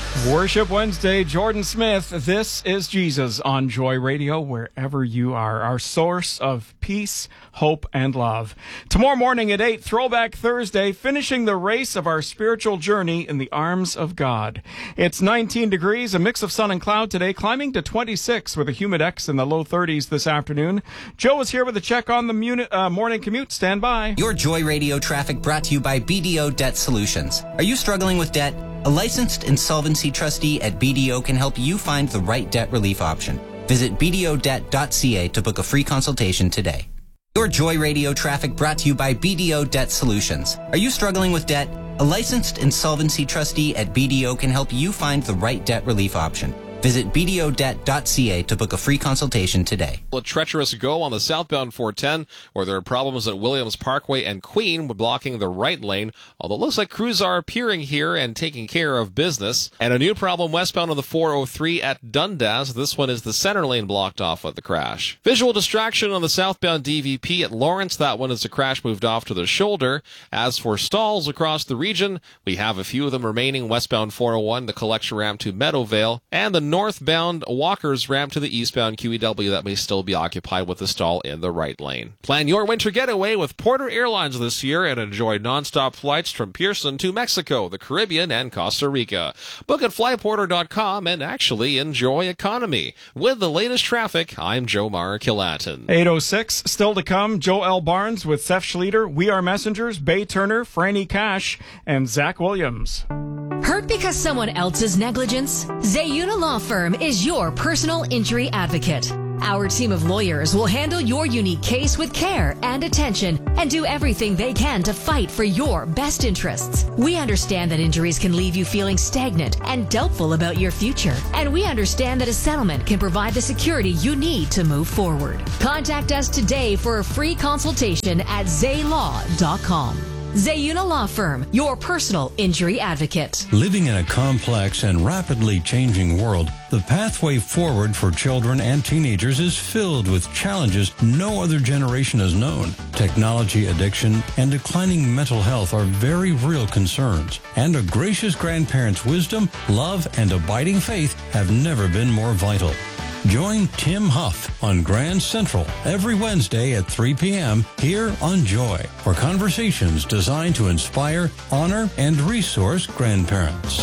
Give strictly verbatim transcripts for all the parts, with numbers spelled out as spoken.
Worship Wednesday, Jordan Smith. This is Jesus on Joy Radio, wherever you are, our source of peace, hope, and love. Tomorrow morning at eight, Throwback Thursday, finishing the race of our spiritual journey in the arms of God. It's nineteen degrees, a mix of sun and cloud today, climbing to twenty-six with a humidex in the low thirties this afternoon. Joe is here with a check on the muni- uh, morning commute. Stand by. Your Joy Radio traffic brought to you by B D O Debt Solutions. Are you struggling with debt? A licensed insolvency trustee at B D O can help you find the right debt relief option. Visit b d o debt dot c a to book a free consultation today. Your Joy Radio traffic brought to you by B D O Debt Solutions. Are you struggling with debt? A licensed insolvency trustee at B D O can help you find the right debt relief option. Visit b d o debt dot c a to book a free consultation today. A treacherous go on the southbound four ten, where there are problems at Williams Parkway and Queen blocking the right lane, although it looks like crews are appearing here and taking care of business. And a new problem westbound on the four oh three at Dundas. This one is the center lane blocked off with the crash. Visual distraction on the southbound D V P at Lawrence. That one is the crash moved off to the shoulder. As for stalls across the region, we have a few of them remaining westbound four oh one, the collection ramp to Meadowvale, and the northbound Walker's ramp to the eastbound Q E W that may still be occupied with a stall in the right lane. Plan your winter getaway with Porter Airlines this year and enjoy nonstop flights from Pearson to Mexico, the Caribbean, and Costa Rica. Book at fly porter dot com and actually enjoy economy. With the latest traffic, I'm Joe Mara-Killatin. eight oh six, still to come, Joe L. Barnes with Seth Schleter, We Are Messengers, Bay Turner, Franny Cash, and Zach Williams. Hurt because someone else's negligence? Zayuna Law Firm is your personal injury advocate. Our team of lawyers will handle your unique case with care and attention and do everything they can to fight for your best interests. We understand that injuries can leave you feeling stagnant and doubtful about your future. And we understand that a settlement can provide the security you need to move forward. Contact us today for a free consultation at zay law dot com. Zayuna Law Firm, your personal injury advocate. Living in a complex and rapidly changing world, the pathway forward for children and teenagers is filled with challenges no other generation has known. Technology addiction and declining mental health are very real concerns, and a gracious grandparent's wisdom, love, and abiding faith have never been more vital. Join Tim Huff on Grand Central every Wednesday at three p.m. here on Joy for conversations designed to inspire, honor, and resource grandparents.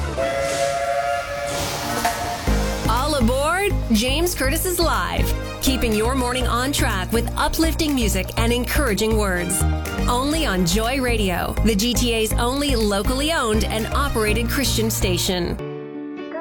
All aboard James Curtis's Live, keeping your morning on track with uplifting music and encouraging words. Only on Joy Radio, the G T A's only locally owned and operated Christian station.